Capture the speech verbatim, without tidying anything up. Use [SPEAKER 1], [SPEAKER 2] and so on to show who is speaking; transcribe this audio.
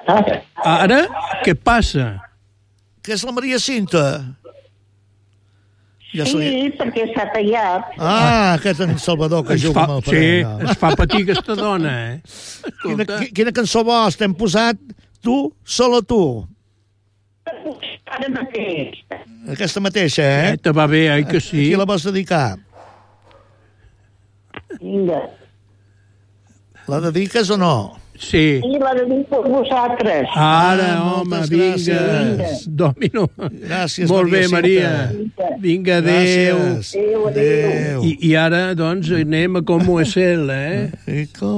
[SPEAKER 1] Ara, què passa?
[SPEAKER 2] Que és la Maria Cinta.
[SPEAKER 3] Ja sí, li... perquè s'ha tallat.
[SPEAKER 2] Ah, aquest en Salvador que
[SPEAKER 1] es
[SPEAKER 2] juga
[SPEAKER 1] fa,
[SPEAKER 2] amb el
[SPEAKER 1] sí,
[SPEAKER 2] parell.
[SPEAKER 1] es fa patir aquesta dona, eh?
[SPEAKER 2] Quina, quina cançó vols? T'hem posat tu, solo tu.
[SPEAKER 3] Ara mateix.
[SPEAKER 2] Aquesta mateixa, eh?
[SPEAKER 1] Eh, te va bé, oi que sí?
[SPEAKER 2] A qui la vols dedicar?
[SPEAKER 3] Vinga.
[SPEAKER 2] La dediques o no?
[SPEAKER 3] Sí,
[SPEAKER 1] Sí.
[SPEAKER 3] la dedico a vosaltres.
[SPEAKER 1] Ara,
[SPEAKER 2] Ah,
[SPEAKER 1] home,
[SPEAKER 2] moltes
[SPEAKER 1] vinga.
[SPEAKER 2] gràcies.
[SPEAKER 1] Domino.
[SPEAKER 2] Gràcies,
[SPEAKER 1] Molt
[SPEAKER 2] Maria
[SPEAKER 1] bé, Maria.
[SPEAKER 2] Cinta.
[SPEAKER 1] Vinga, adéu.
[SPEAKER 2] Gràcies.
[SPEAKER 3] Adéu, adéu.
[SPEAKER 2] Adéu.
[SPEAKER 1] I, I ara, doncs, anem a com ho és el, eh?
[SPEAKER 2] I com...